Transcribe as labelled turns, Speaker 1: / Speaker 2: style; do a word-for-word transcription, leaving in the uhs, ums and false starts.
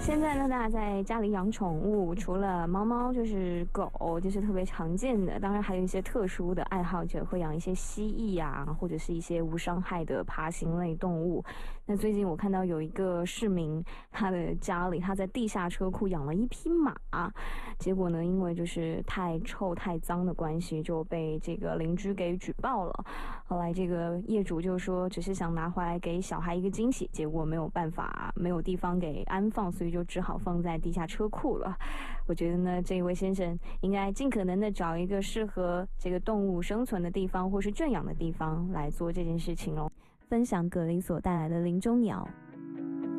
Speaker 1: 现在呢，大家在家里养宠物，除了猫猫就是狗，就是特别常见的。当然还有一些特殊的爱好者会养一些蜥蜴啊，或者是一些无伤害的爬行类动物。那最近我看到有一个市民，他的家里他在地下车库养了一匹马，结果呢，因为就是太臭太脏的关系，就被这个邻居给举报了。后来这个业主就说，只是想拿回来给小孩一个惊喜，结果没有办法，没有地方给安放，所以就只好放在地下车库了。我觉得呢，这一位先生应该尽可能的找一个适合这个动物生存的地方，或是圈养的地方来做这件事情哦。分享葛林所带来的林中鸟。